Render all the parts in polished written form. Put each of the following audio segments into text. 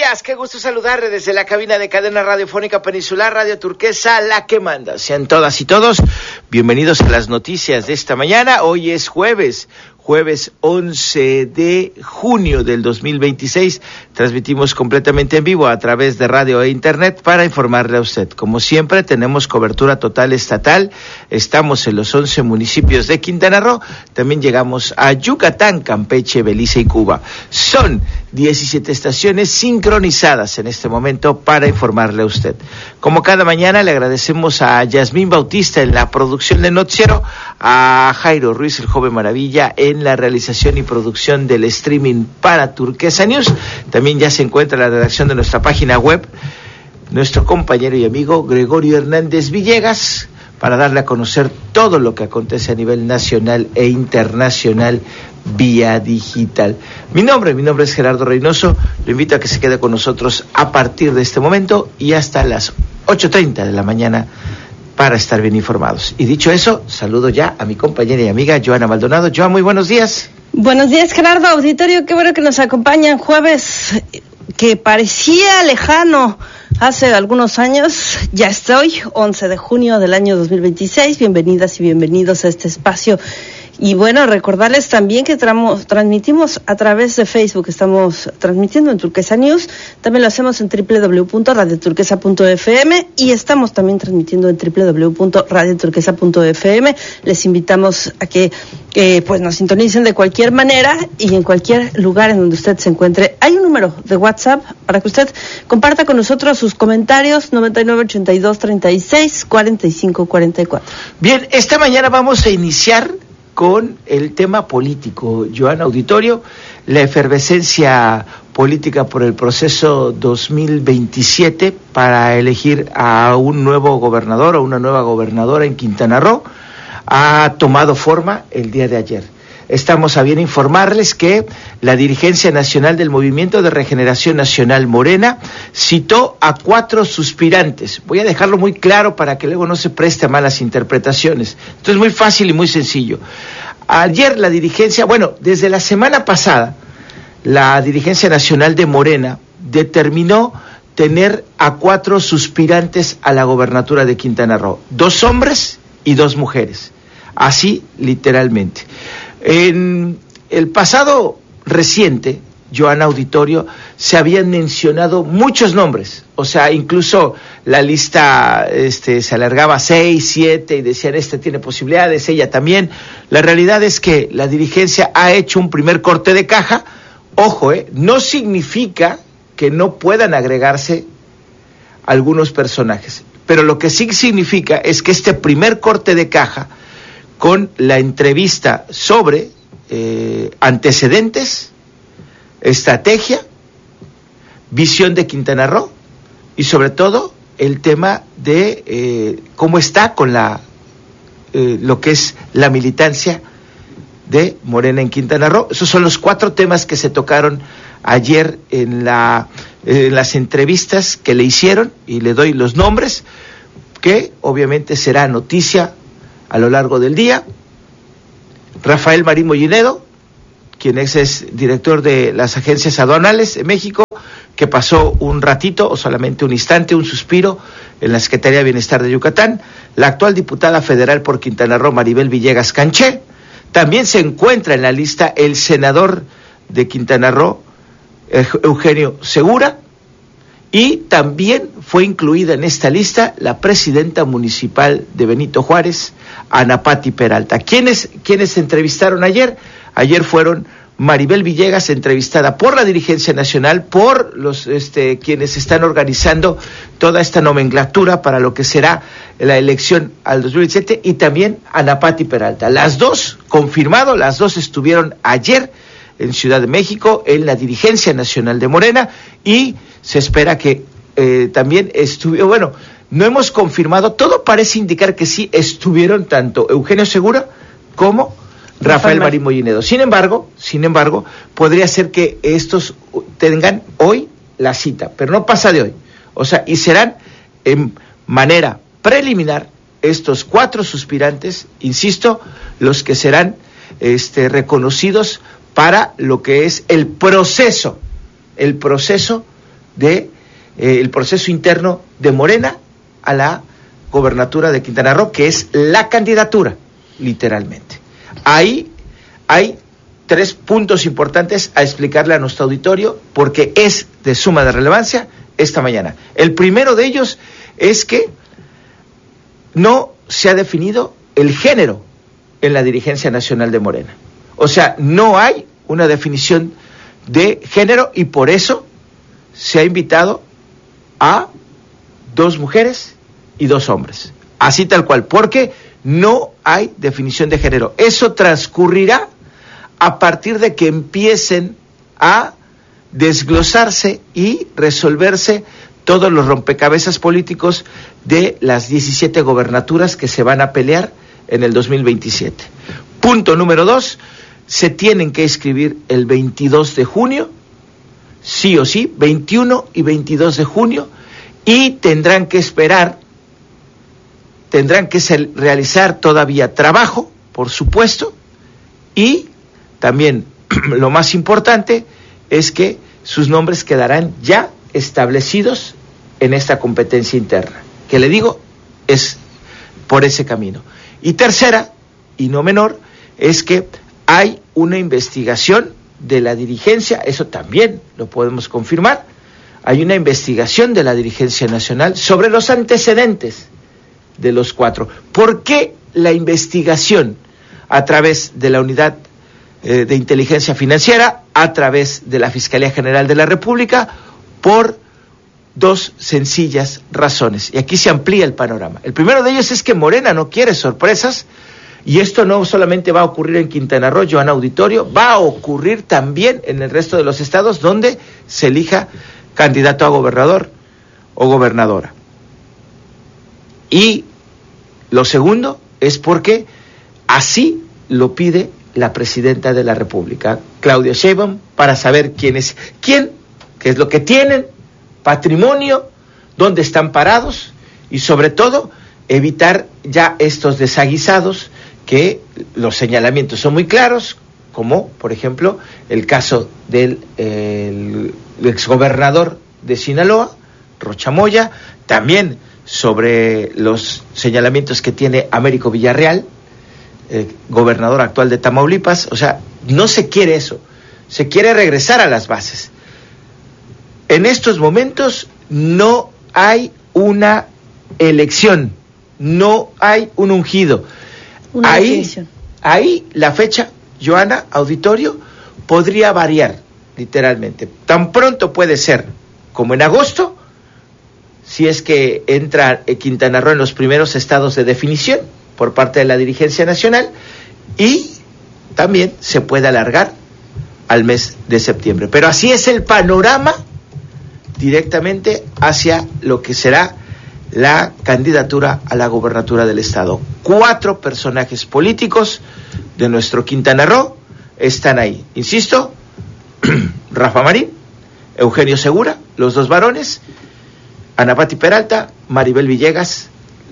días, qué gusto saludarle desde la cabina de Cadena Radiofónica Peninsular, Radio Turquesa, la que manda. Sean todas y todos bienvenidos a las noticias de esta mañana. Hoy es jueves 11 de junio del 2026. Transmitimos completamente en vivo a través de radio e internet para informarle a usted. Como siempre, tenemos cobertura total estatal. Estamos en los 11 municipios de Quintana Roo. También llegamos a Yucatán, Campeche, Belice y Cuba. Son 17 estaciones sincronizadas en este momento para informarle a usted. Como cada mañana, le agradecemos a Yasmín Bautista en la producción del noticiero, a Jairo Ruiz, el joven maravilla, en la realización y producción del streaming para Turquesa News. También ya se encuentra en la redacción de nuestra página web nuestro compañero y amigo Gregorio Hernández Villegas, para darle a conocer todo lo que acontece a nivel nacional e internacional vía digital. Mi nombre es Gerardo Reynoso. Lo invito a que se quede con nosotros a partir de este momento y hasta las 8:30 de la mañana para estar bien informados. Y dicho eso, saludo ya a mi compañera y amiga Joana Maldonado. Joana, muy buenos días. Buenos días, Gerardo, auditorio, qué bueno que nos acompañan. Jueves que parecía lejano hace algunos años, ya estoy, 11 de junio del año 2026. Bienvenidas y bienvenidos a este espacio. Y bueno, recordarles también que transmitimos a través de Facebook, estamos transmitiendo en Turquesa News, también lo hacemos en www.radioturquesa.fm y estamos también transmitiendo en www.radioturquesa.fm. Les invitamos a que pues nos sintonicen de cualquier manera y en cualquier lugar en donde usted se encuentre. Hay un número de WhatsApp para que usted comparta con nosotros sus comentarios, 9982364544. Bien, esta mañana vamos a iniciar con el tema político, Joana, auditorio, la efervescencia política por el proceso 2027 para elegir a un nuevo gobernador o una nueva gobernadora en Quintana Roo ha tomado forma el día de ayer. Estamos a bien informarles que la dirigencia nacional del Movimiento de Regeneración Nacional Morena citó a 4 suspirantes. Voy a dejarlo muy claro para que luego no se preste a malas interpretaciones. Esto es muy fácil y muy sencillo. Ayer la dirigencia, desde la semana pasada, la dirigencia nacional de Morena determinó tener a 4 suspirantes a la gobernatura de Quintana Roo. 2 hombres y 2 mujeres. Así, literalmente. En el pasado reciente, Joana, auditorio, se habían mencionado muchos nombres, o sea, incluso la lista se alargaba a 6, 7 y decían, tiene posibilidades, ella también. La realidad es que la dirigencia ha hecho un primer corte de caja. Ojo, no significa que no puedan agregarse algunos personajes, pero lo que sí significa es que este primer corte de caja, con la entrevista sobre antecedentes, estrategia, visión de Quintana Roo y sobre todo el tema de cómo está con lo que es la militancia de Morena en Quintana Roo. Esos son los 4 temas que se tocaron ayer en las entrevistas que le hicieron, y le doy los nombres, que obviamente será noticia a lo largo del día. Rafael Marín Mollinedo, quien es director de las agencias aduanales de México, que pasó un ratito, o solamente un instante, un suspiro, en la Secretaría de Bienestar de Yucatán. La actual diputada federal por Quintana Roo, Maribel Villegas Canché. También se encuentra en la lista el senador de Quintana Roo, Eugenio Segura. Y también fue incluida en esta lista la presidenta municipal de Benito Juárez, Ana Pati Peralta. ¿Quiénes se entrevistaron ayer? Ayer fueron Maribel Villegas, entrevistada por la dirigencia nacional, por los quienes están organizando toda esta nomenclatura para lo que será la elección al 2027, y también Ana Pati Peralta. Las 2, confirmado, las 2 estuvieron ayer en Ciudad de México, en la dirigencia nacional de Morena, y se espera que también estuvieron, no hemos confirmado, todo parece indicar que sí estuvieron tanto Eugenio Segura como Rafael Marín Mollinedo. Sin embargo, podría ser que estos tengan hoy la cita, pero no pasa de hoy. O sea, y serán en manera preliminar estos 4 suspirantes, insisto, los que serán reconocidos para lo que es el proceso de el proceso interno de Morena a la gobernatura de Quintana Roo, que es la candidatura, literalmente. Ahí hay 3 puntos importantes a explicarle a nuestro auditorio, porque es de suma de relevancia esta mañana. El primero de ellos es que no se ha definido el género en la dirigencia nacional de Morena. O sea, no hay una definición de género y por eso se ha invitado a 2 mujeres y 2 hombres. Así tal cual, porque no hay definición de género. Eso transcurrirá a partir de que empiecen a desglosarse y resolverse todos los rompecabezas políticos de las 17 gobernaturas que se van a pelear en el 2027. Punto número 2, se tienen que inscribir el 22 de junio, sí o sí, 21 y 22 de junio, y tendrán que esperar, tendrán que realizar todavía trabajo, por supuesto, y también lo más importante es que sus nombres quedarán ya establecidos en esta competencia interna, que le digo, es por ese camino. Y tercera, y no menor, es que hay una investigación de la dirigencia, eso también lo podemos confirmar, hay una investigación de la dirigencia nacional sobre los antecedentes de los 4. ¿Por qué la investigación a través de la unidad de inteligencia financiera, a través de la Fiscalía General de la República? Por 2 sencillas razones, y aquí se amplía el panorama. El primero de ellos es que Morena no quiere sorpresas, y esto no solamente va a ocurrir en Quintana Roo, Joana Auditorio, va a ocurrir también en el resto de los estados donde se elija candidato a gobernador o gobernadora. Y lo segundo es porque así lo pide la presidenta de la República, Claudia Sheinbaum, para saber quién es quién, qué es lo que tienen, patrimonio, dónde están parados y sobre todo evitar ya estos desaguisados, que los señalamientos son muy claros, como por ejemplo el caso del exgobernador de Sinaloa, Rocha Moya, también sobre los señalamientos que tiene Américo Villarreal, gobernador actual de Tamaulipas. O sea, no se quiere eso, se quiere regresar a las bases. En estos momentos no hay elección, no hay un ungido. Ahí la fecha, Joana Auditorio, podría variar literalmente. Tan pronto puede ser como en agosto, si es que entra Quintana Roo en los primeros estados de definición por parte de la dirigencia nacional, y también se puede alargar al mes de septiembre. Pero así es el panorama directamente hacia lo que será la candidatura a la gobernatura del estado. 4 personajes políticos de nuestro Quintana Roo están ahí. Insisto, Rafa Marín, Eugenio Segura, los 2 varones, Ana Pati Peralta, Maribel Villegas,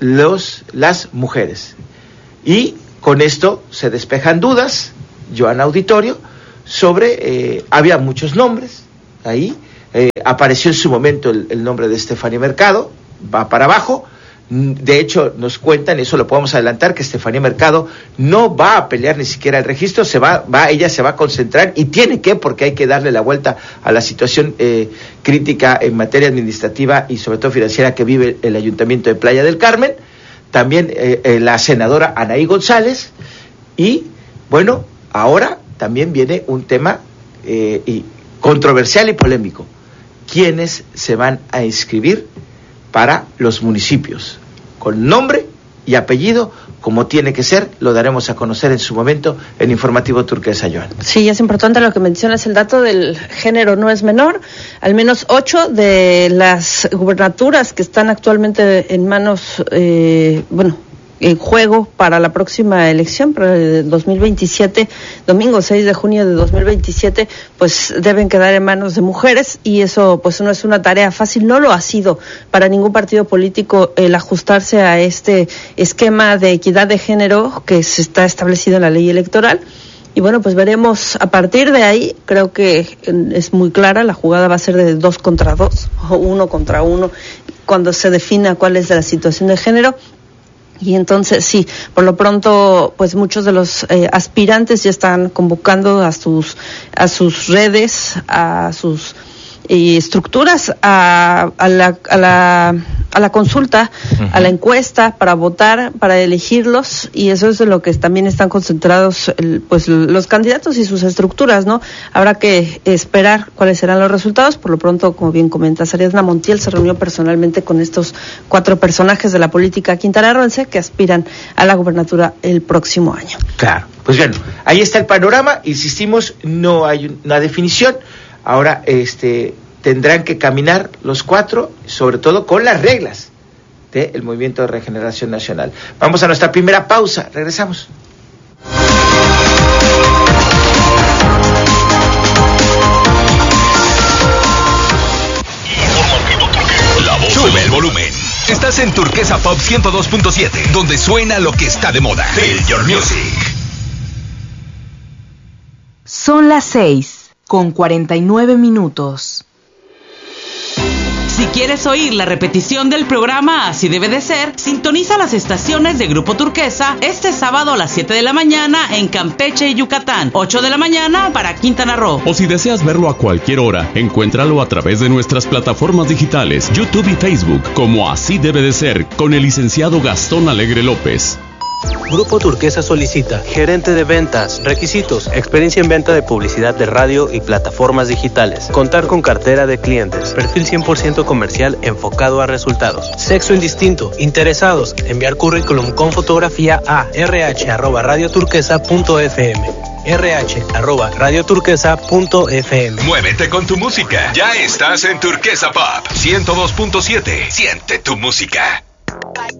las mujeres. Y con esto se despejan dudas, Joana Auditorio, sobre, había muchos nombres ahí, apareció en su momento el nombre de Estefanía Mercado, va para abajo. De hecho, nos cuentan, eso lo podemos adelantar, que Estefanía Mercado no va a pelear ni siquiera el registro, ella se va a concentrar, y tiene que, porque hay que darle la vuelta a la situación crítica en materia administrativa y sobre todo financiera que vive el Ayuntamiento de Playa del Carmen. También la senadora Anaí González, y bueno, ahora también viene un tema controversial y polémico: ¿quiénes se van a inscribir para los municipios? Con nombre y apellido, como tiene que ser, lo daremos a conocer en su momento en Informativo Turquesa, Joan. Sí, es importante lo que mencionas, el dato del género no es menor. Al menos 8 de las gubernaturas que están actualmente en manos, en juego para la próxima elección, para el 2027, domingo 6 de junio de 2027, pues deben quedar en manos de mujeres, y eso pues no es una tarea fácil, no lo ha sido para ningún partido político el ajustarse a este esquema de equidad de género que se está establecido en la ley electoral. Y bueno, pues veremos a partir de ahí. Creo que es muy clara, la jugada va a ser de 2 contra 2 o 1 contra 1 cuando se defina cuál es la situación de género. Y entonces sí, por lo pronto pues muchos de los aspirantes ya están convocando a sus redes, a sus estructuras, a la consulta, uh-huh, a la encuesta para votar, para elegirlos, y eso es de lo que también están concentrados pues los candidatos y sus estructuras, ¿no? Habrá que esperar cuáles serán los resultados. Por lo pronto, como bien comentas, Ariadna Montiel se reunió personalmente con estos 4 personajes de la política quintanarroense que aspiran a la gubernatura el próximo año. Claro, pues bueno, ahí está el panorama. Insistimos, no hay una definición. Ahora, tendrán que caminar los 4, sobre todo con las reglas del Movimiento de Regeneración Nacional. Vamos a nuestra primera pausa, regresamos. Sube el volumen. Estás en Turquesa Pop 102.7, donde suena lo que está de moda. Feel your music. Son las 6:49. Si quieres oír la repetición del programa Así Debe de Ser, sintoniza las estaciones de Grupo Turquesa este sábado a las 7 de la mañana en Campeche y Yucatán, 8 de la mañana para Quintana Roo. O si deseas verlo a cualquier hora, encuéntralo a través de nuestras plataformas digitales, YouTube y Facebook, como Así Debe de Ser, con el licenciado Gastón Alegre López. Grupo Turquesa solicita gerente de ventas. Requisitos: experiencia en venta de publicidad de radio y plataformas digitales, contar con cartera de clientes, perfil 100% comercial enfocado a resultados, sexo indistinto, interesados, enviar currículum con fotografía a rh@radioturquesa.fm, rh@radioturquesa.fm. Muévete con tu música. Ya estás en Turquesa Pop 102.7. Siente tu música.